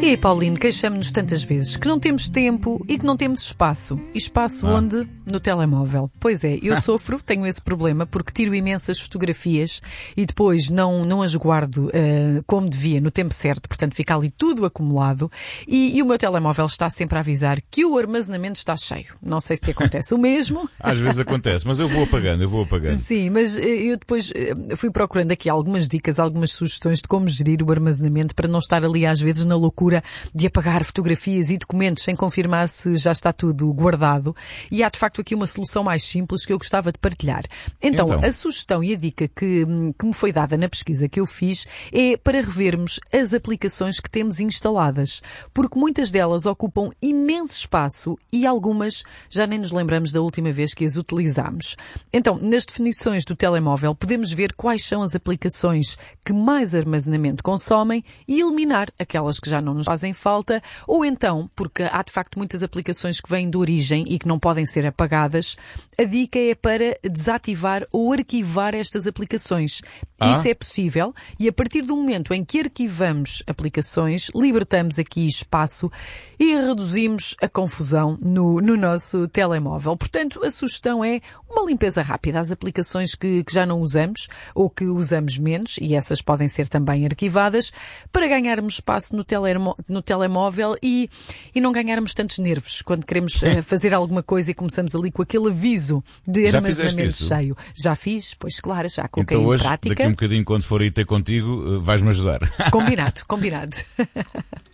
E aí, Paulino, queixamos-nos tantas vezes que não temos tempo e que não temos espaço. E espaço onde? No telemóvel. Pois é, eu sofro, tenho esse problema, porque tiro imensas fotografias e depois não as guardo como devia, no tempo certo. Portanto, fica ali tudo acumulado. E o meu telemóvel está sempre a avisar que o armazenamento está cheio. Não sei se te acontece o mesmo. Às vezes acontece, mas eu vou apagando. Sim, mas eu depois fui procurando aqui algumas dicas, algumas sugestões de como gerir o armazenamento para não estar ali às vezes na loucura de apagar fotografias e documentos sem confirmar se já está tudo guardado. E há de facto aqui uma solução mais simples que eu gostava de partilhar. Então, a sugestão e a dica que me foi dada na pesquisa que eu fiz é para revermos as aplicações que temos instaladas, porque muitas delas ocupam imenso espaço e algumas já nem nos lembramos da última vez que as utilizámos. Então, nas definições do telemóvel podemos ver quais são as aplicações que mais armazenamento consomem e eliminar aquelas que já não nos fazem falta, ou então, porque há de facto muitas aplicações que vêm de origem e que não podem ser apagadas, a dica é para desativar ou arquivar estas aplicações. Isso é possível e a partir do momento em que arquivamos aplicações, libertamos aqui espaço e reduzimos a confusão no nosso telemóvel. Portanto, a sugestão é uma limpeza rápida às aplicações que já não usamos ou que usamos menos, e essas podem ser também arquivadas, para ganharmos espaço no telemóvel e não ganharmos tantos nervos quando queremos fazer alguma coisa e começamos ali com aquele aviso de armazenamento cheio. Já fiz, pois claro, já coloquei então, em hoje, prática. Daqui um bocadinho, quando for aí ter contigo, vais-me ajudar. Combinado.